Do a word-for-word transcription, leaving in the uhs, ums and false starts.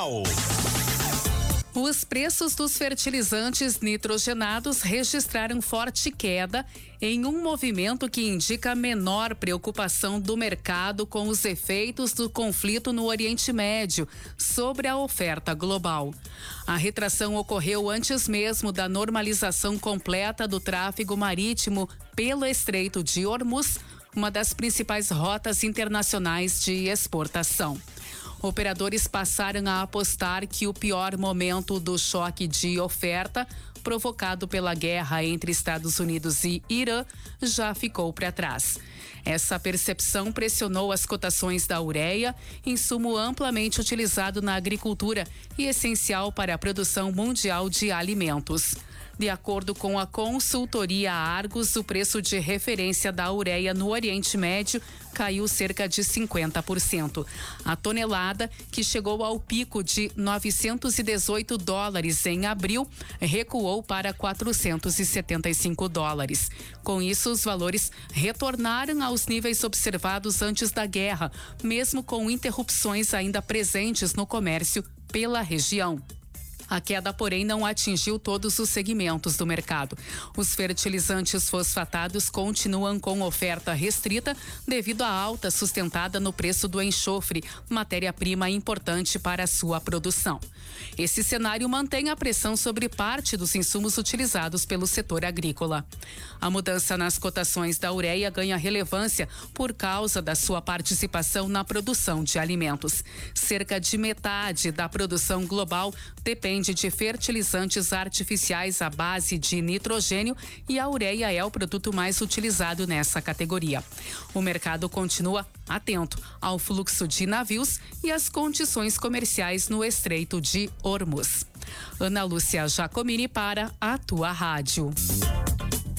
Os preços dos fertilizantes nitrogenados registraram forte queda em um movimento que indica menor preocupação do mercado com os efeitos do conflito no Oriente Médio sobre a oferta global. A retração ocorreu antes mesmo da normalização completa do tráfego marítimo pelo Estreito de Hormuz, uma das principais rotas internacionais de exportação. Operadores passaram a apostar que o pior momento do choque de oferta, provocado pela guerra entre Estados Unidos e Irã, já ficou para trás. Essa percepção pressionou as cotações da ureia, insumo amplamente utilizado na agricultura e essencial para a produção mundial de alimentos. De acordo com a consultoria Argos, o preço de referência da ureia no Oriente Médio caiu cerca de cinquenta por cento. A tonelada, que chegou ao pico de novecentos e dezoito dólares em abril, recuou para quatrocentos e setenta e cinco dólares. Com isso, os valores retornaram aos níveis observados antes da guerra, mesmo com interrupções ainda presentes no comércio pela região. A queda, porém, não atingiu todos os segmentos do mercado. Os fertilizantes fosfatados continuam com oferta restrita devido à alta sustentada no preço do enxofre, matéria-prima importante para a sua produção. Esse cenário mantém a pressão sobre parte dos insumos utilizados pelo setor agrícola. A mudança nas cotações da ureia ganha relevância por causa da sua participação na produção de alimentos. Cerca de metade da produção global depende de fertilizantes artificiais à base de nitrogênio e a ureia é o produto mais utilizado nessa categoria. O mercado continua atento ao fluxo de navios e às condições comerciais no Estreito de Hormuz. Ana Lúcia Giacomini para a Tua Rádio.